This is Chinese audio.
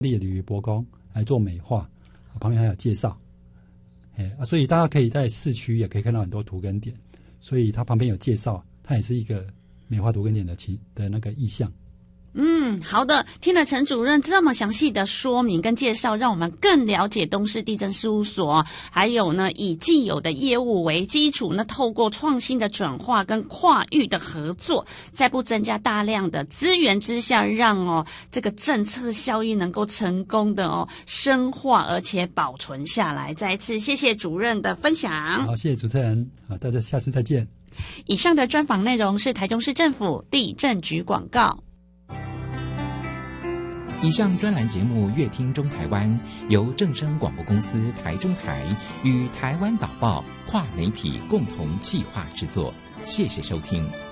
列铝箔工来做美化，旁边还有介绍。所以大家可以在市区也可以看到很多图根点，所以它旁边有介绍，它也是一个美化图根点的那个意象。 好的，听了陈主任这么详细的说明跟介绍，让我们更了解东势地政事务所，还有呢以既有的业务为基础，那透过创新的转化跟跨域的合作，在不增加大量的资源之下，让这个政策效益能够成功的深化而且保存下来。再一次谢谢主任的分享。 好，谢谢主持人，好，大家下次再见。 以上的专访内容是台中市政府地政局广告。 以上专栏节目《乐听中台湾》由正声广播公司台中台与台湾导报跨媒体共同企划制作，谢谢收听。